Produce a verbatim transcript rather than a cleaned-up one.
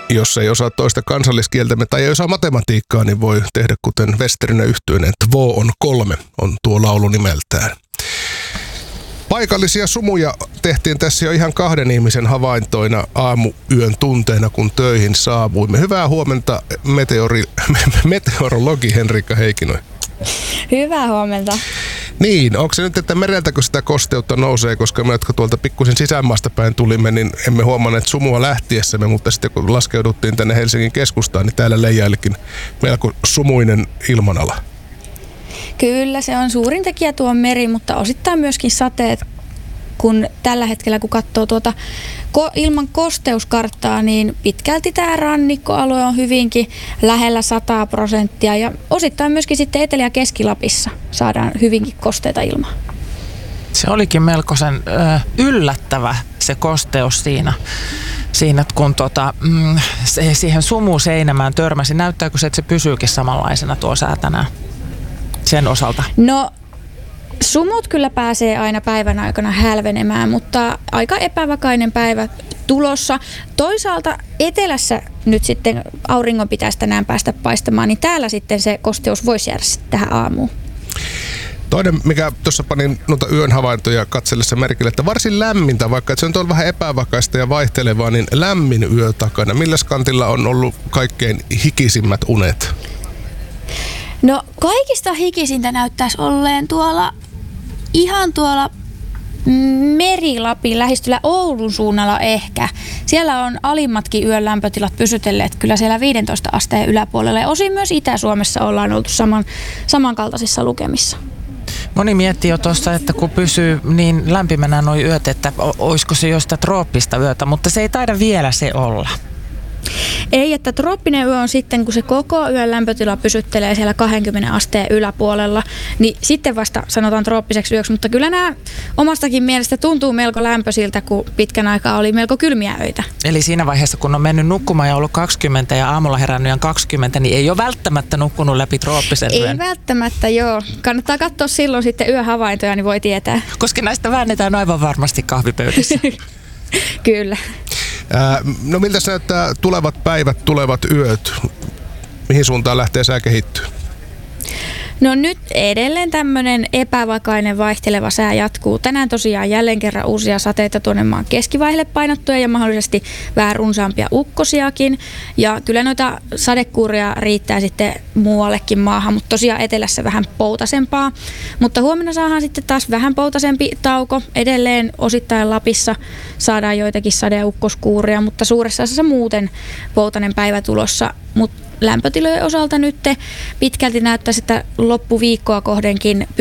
jos ei osaa toista kansalliskieltämme tai ei osaa matematiikkaa, niin voi tehdä kuten Westerinen Yhtyeinen. Två on kolme on tuo laulu nimeltään. Paikallisia sumuja tehtiin tässä jo ihan kahden ihmisen havaintoina aamuyön tunteina, kun töihin saavuimme. Hyvää huomenta, meteori, meteorologi Henriikka Heikinoi. Hyvää huomenta. Niin, onko se nyt, että mereltäkö sitä kosteutta nousee, koska me, jotka tuolta pikkusen sisämaasta päin tulimme, niin emme huomanneet sumua lähtiessämme, mutta sitten kun laskeuduttiin tänne Helsingin keskustaan, niin täällä leijailikin melko sumuinen ilmanala. Kyllä, se on suurin tekijä tuo meri, mutta osittain myöskin sateet, kun tällä hetkellä kun katsoo tuota ko- ilman kosteuskarttaa, niin pitkälti tämä rannikkoalue on hyvinkin lähellä sata prosenttia ja osittain myöskin sitten Etelä- ja Keski-Lapissa saadaan hyvinkin kosteita ilmaa. Se olikin melkoisen ö, yllättävä se kosteus siinä. Siinä, kun tota, mm, se, siihen sumuseinämään törmäsi, näyttääkö se, että se pysyykin samanlaisena tuo sää tänään sen osalta? No, sumut kyllä pääsee aina päivän aikana hälvenemään, mutta aika epävakainen päivä tulossa. Toisaalta etelässä nyt sitten auringon pitäisi tänään päästä paistamaan, niin täällä sitten se kosteus voisi jäädä tähän aamuun. Toinen, mikä tuossa panin noita yön havaintoja katsellessa merkille, että varsin lämmintä, vaikka se on tuolla vähän epävakaista ja vaihtelevaa, niin lämmin yö takana. Milläs kantilla on ollut kaikkein hikisimmät unet? No kaikista hikisintä näyttäisi olleen tuolla, ihan tuolla Meri-Lapin lähestyllä Oulun suunnalla ehkä. Siellä on alimmatkin yön lämpötilat pysytelleet kyllä siellä viidentoista asteen yläpuolella ja osin myös Itä-Suomessa ollaan oltu saman, samankaltaisissa lukemissa. Moni miettii jo tuossa, että kun pysyy niin lämpimänä nuo yöt, että olisiko se jo sitä trooppista yötä, mutta se ei taida vielä se olla. Ei, että trooppinen yö on sitten, kun se koko yön lämpötila pysyttelee siellä kaksikymmentä asteen yläpuolella, niin sitten vasta sanotaan trooppiseksi yöksi, mutta kyllä nämä omastakin mielestä tuntuu melko lämpöisiltä, kun pitkän aikaa oli melko kylmiä öitä. Eli siinä vaiheessa, kun on mennyt nukkumaan ja ollut kaksikymmentä ja aamulla herännyt ja kaksikymmentä, niin ei ole välttämättä nukkunut läpi trooppisen ei yön. Ei välttämättä, joo. Kannattaa katsoa silloin sitten yöhavaintoja, niin voi tietää. Koska näistä väännetään aivan varmasti kahvipöydissä. Kyllä. Ää, no miltä se näyttää tulevat päivät, tulevat yöt? Mihin suuntaan lähtee sää kehittyä? No nyt edelleen tämmöinen epävakainen vaihteleva sää jatkuu. Tänään tosiaan jälleen kerran uusia sateita tuonne maan keskivaiheelle painottuja ja mahdollisesti vähän runsaampia ukkosiakin. Ja kyllä noita sadekuuria riittää sitten muuallekin maahan, mutta tosiaan etelässä vähän poutasempaa. Mutta huomenna saadaan sitten taas vähän poutasempi tauko. Edelleen osittain Lapissa saadaan joitakin sade- ja ukkoskuuria, mutta suuressa osassa muuten poutainen päivä tulossa. Mut lämpötilojen osalta nyt pitkälti näyttäisi, että loppuviikkoa kohdenkin